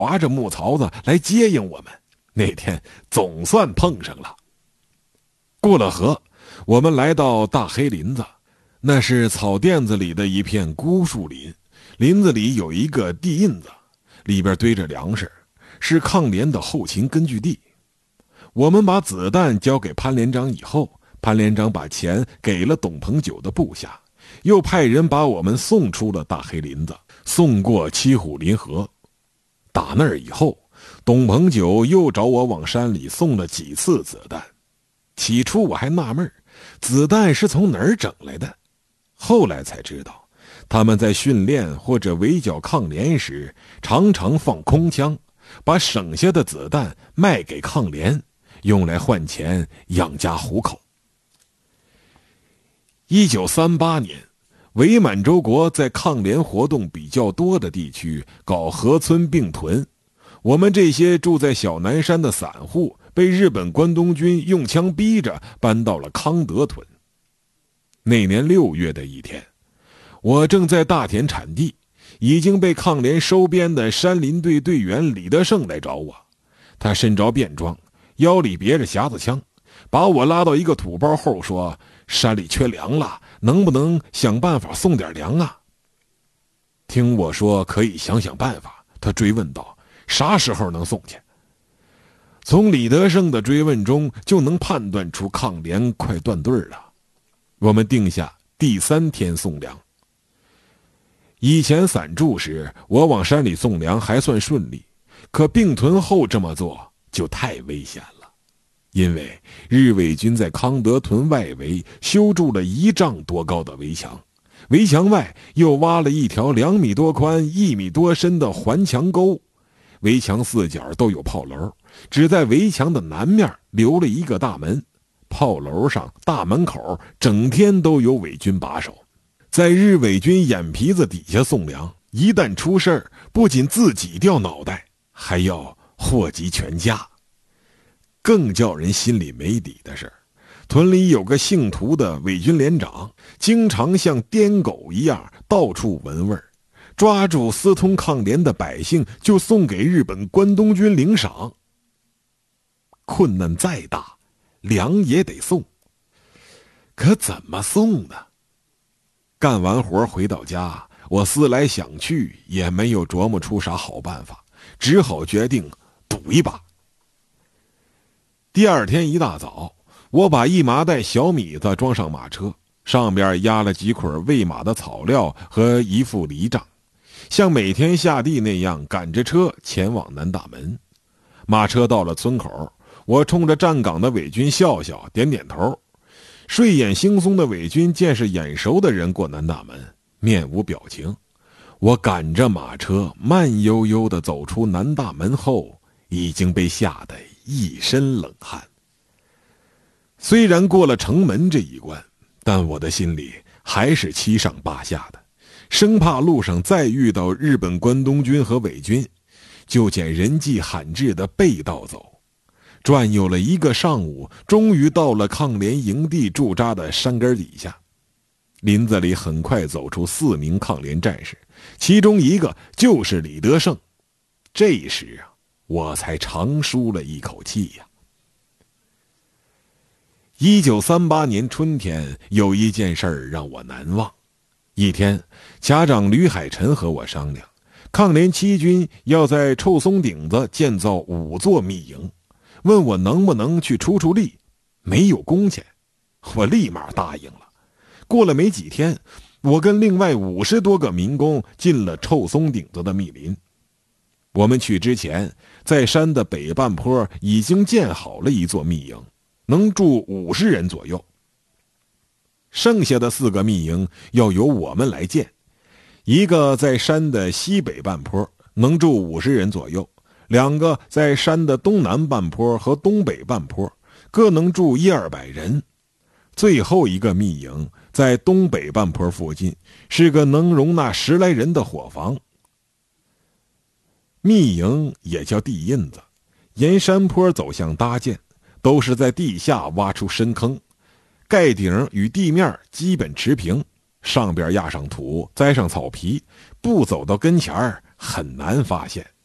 划着木槽子来接应我们。那天总算碰上了。过了河，我们来到大黑林子，那是草甸子里的一片孤树林，林子里有一个地印子，里边堆着粮食，是抗联的后勤根据地。我们把子弹交给潘连长以后，潘连长把钱给了董鹏九的部下，又派人把我们送出了大黑林子，送过七虎林河。打那儿以后，董鹏九又找我往山里送了几次子弹。起初我还纳闷，子弹是从哪儿整来的，后来才知道，他们在训练或者围剿抗联时，常常放空枪，把省下的子弹卖给抗联，用来换钱养家糊口。1938年，伪满洲国在抗联活动比较多的地区搞河村并屯，我们这些住在小南山的散户被日本关东军用枪逼着搬到了康德屯。那年6月的一天，我正在大田产地，已经被抗联收编的山林队队员李德胜来找我。他身着便装，腰里别着匣子枪，把我拉到一个土包后说，山里缺粮了，能不能想办法送点粮啊？听我说可以想想办法，他追问道，啥时候能送去？从李德胜的追问中就能判断出抗联快断队了。我们定下第3天送粮。以前散驻时，我往山里送粮还算顺利，可并屯后这么做就太危险了。因为日伪军在康德屯外围修筑了1丈多高的围墙，围墙外又挖了一条2米多宽、1米多深的环墙沟，围墙4角都有炮楼，只在围墙的南面留了一个大门，炮楼上、大门口整天都有伪军把守。在日伪军眼皮子底下送粮，一旦出事儿，不仅自己掉脑袋，还要祸及全家。更叫人心里没底的是，屯里有个姓涂的伪军连长，经常像癫狗一样到处闻味儿，抓住私通抗联的百姓就送给日本关东军领赏。困难再大，粮也得送，可怎么送呢？干完活回到家，我思来想去也没有琢磨出啥好办法，只好决定赌一把。第2天一大早，我把1麻袋小米子装上马车，上边压了几捆喂马的草料和一副犁杖，像每天下地那样赶着车前往南大门。马车到了村口，我冲着站岗的伪军笑笑，点点头。睡眼惺忪的伪军见是眼熟的人过南大门，面无表情。我赶着马车慢悠悠地走出南大门后，已经被吓得一身冷汗。虽然过了城门这一关，但我的心里还是七上八下的，生怕路上再遇到日本关东军和伪军，就捡人迹罕至的背道走。转悠了1个上午，终于到了抗联营地驻扎的山根底下。林子里很快走出4名抗联战士，其中1个就是李德胜。这时啊，我才长舒了一口气呀。1938年春天，有一件事儿让我难忘。一天，卡长吕海臣和我商量，抗联7军要在臭松顶子建造5座密营，问我能不能去出力，没有工钱。我立马答应了。过了没几天，我跟另外50多个民工进了臭松顶子的密林。我们去之前，在山的北半坡已经建好了一座密营，能住50人左右。剩下的4个密营要由我们来建，一个在山的西北半坡，能住50人左右；2个在山的东南半坡和东北半坡，各能住100-200人。最后一个密营在东北半坡附近，是个能容纳10来人的伙房。密营也叫地印子，沿山坡走向搭建，都是在地下挖出深坑，盖顶与地面基本持平，上边压上土，栽上草皮，不走到跟前儿很难发现。